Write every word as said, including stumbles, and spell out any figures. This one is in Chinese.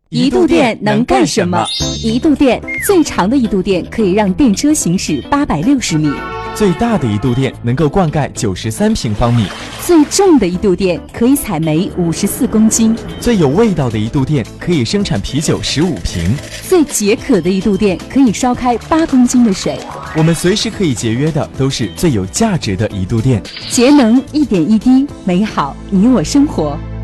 一度电能干什么？一度电最长的一度电可以让电车行驶八百六十米， 最大的一度电能够灌溉九十三平方米， 最重的一度电可以采煤五十四公斤， 最有味道的一度电可以生产啤酒十五瓶， 最解渴的一度电可以烧开八公斤的水。 我们随时可以节约的都是最有价值的一度电。 节能一点一滴，美好你我生活。